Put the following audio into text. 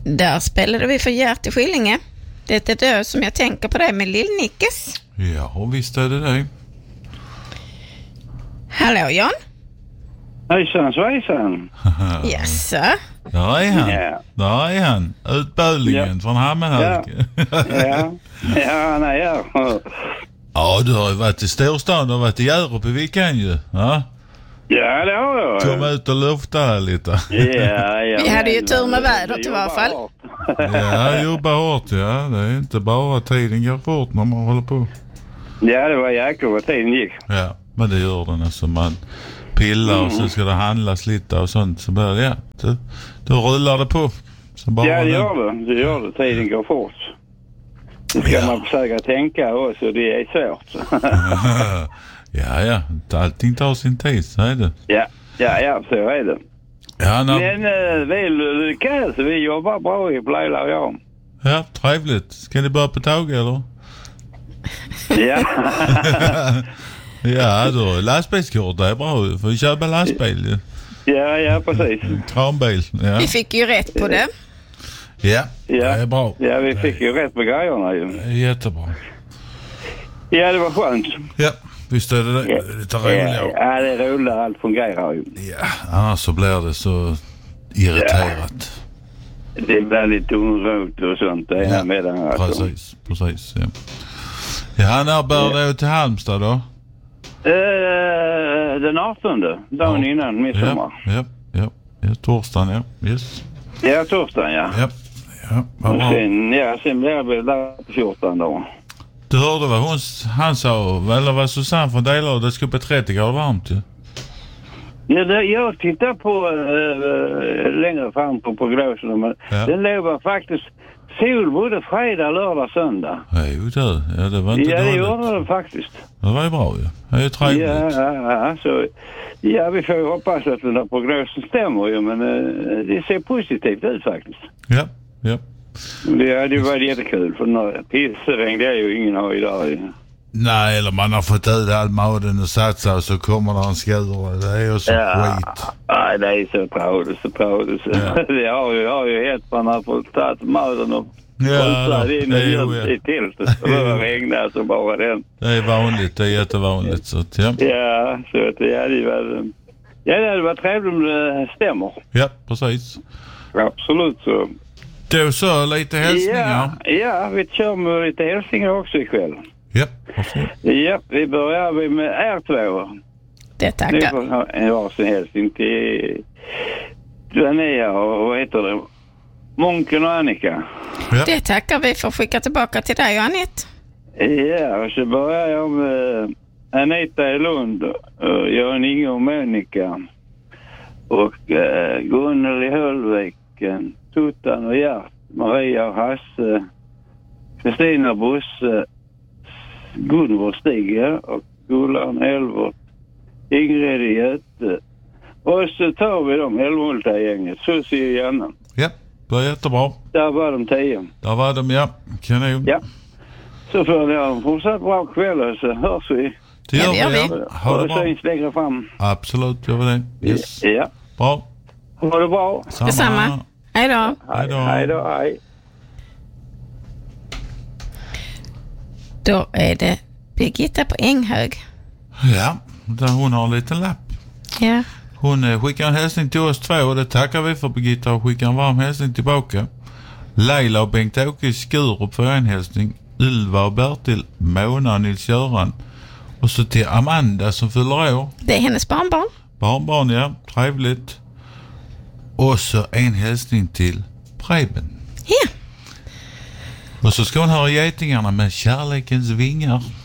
Där spelade vi för Gert i Skillinge. Det är då som jag tänker på dig med Lill-Nickes. Ja, visst är det. Hallå Jan? Hejsan svejsan. Jaså? Där är han. Ja. Där är han. Utbölingen från Hammenhög. Ja, han är här. Ja, du har ju varit i storstan och varit i Hjärup i veckan ju. Ja, Ja, det har jag. kom ut och lufta lite. Ja, Vi hade ju tur med vädret i varje fall. Ja, jobba hårt, ja. Det är inte bara tiden går fort när man håller på. Ja, det var jäkla vad tiden gick. Ja, men det gör den alltså. Man pillar och så ska det handlas lite och sånt. Så börjar det, ja. Då rullar det på. Så bara Ja, det gör det. Tiden går fort. Det ska man försöka tänka också. Det är svårt. Ja. Allting tar sin tid, så är det. Ja, så är det. Ja, Men vi lyckas. Vi jobbar bra i Leila och jag. Ja, trevligt. Ska ni börja på tåg eller? Ja. Ja, då lastbilskort, det är bra. Får vi köpa lastbil. Ja, precis. Kranbil, ja. Vi fick ju rätt på det. Ja, det är bra. Ja, vi fick ju rätt på grejerna ju. Jättebra. Ja, det var skönt. Ja, visst är det det. Det tar roligt. Ja, det är roligt. Allt fungerar ju. Ja, annars så blir det så irriterat. Det blir lite oroligt och sånt. Det är med den här. Precis, ja. Ja, när bär det till Halmstad då? Den 18. Dagen innan midsommar. Ja, torsdagen, ja. Yes. Ja, torsdagen, ja. Ja, vad bra. Sen blir vi där på 14 då. Du hörde vad han sa, eller vad Susanne från Delar, det skulle bli 30 grader varmt ju. Ja, jag tittar på längre fram på prognosen, men den lovar faktiskt sol både fredag, lördag, söndag. Jo, det var inte dåligt. dåligt. Det gjorde det faktiskt. Det var ju bra ju. Det är ju trevligt. Ja, vi får ju hoppas att den där prognosen stämmer ju, men det ser positivt ut faktiskt. Ja. Det hade ju varit jättekul, för den här pissregn, det är ju ingen har idag ju. Nej, eller man har fått ut all maden och satsa och så kommer det en skur. Det är ju så skit. Nej, det är så trådigt. Ja. Det har ju helt man har fått ta maden och skjuta det in i tältet. Och det regnar så bara den. Det är vanligt, det är jättevanligt. Så att, ja. Ja, så att det hade varit trevligt om det stämmer. Ja, precis. Absolut så. Då så, lite hälsningar. Ja, vi kör med lite hälsningar också ikväll. Ja, absolut. Ja, vi börjar med R2. Det tackar. Ni får ha en varsin hälsning till Dania och vad heter det? Monken och Annika. Ja. Det tackar vi för att skicka tillbaka till dig, Anette. Ja, och så börjar jag med Anita i Lund, Jan Inge och Monica och Gunnel i Höllviken, Tuttan och Gert, Maria och Hasse, Kristina Bosse, Gunvor Stig och Gullan Elvort, Ingrid i Göte. Och så tar vi dem Älvhulta-gänget, Susie och Janne. Ja, det är jättebra. Där var de 10. Där var de, ja. Kanon. Ja. Så får ni ha en fortsatt bra kväll och så hörs vi. Det gör vi. Ha det bra. Och syns längre fram. Absolut, gör vi det. Yes. Ja. Bra. Ha det bra. Detsamma. Hej då. Hej då. Hej. Då är det Birgitta på Änghög. Ja, där hon har en liten lapp. Ja. Hon skickar en hälsning till oss två och det tackar vi för, Birgitta, och skickar en varm hälsning tillbaka. Leila och Bengt-Åke i Skurup för en hälsning. Ylva och Bertil, Mona och Nils-Göran. Och så till Amanda som fyller år. Det är hennes barnbarn. Barnbarn, ja. Trevligt. Och så en hälsning till Preben. Ja. Och så ska hon höra getingarna med Kärlekens vingar.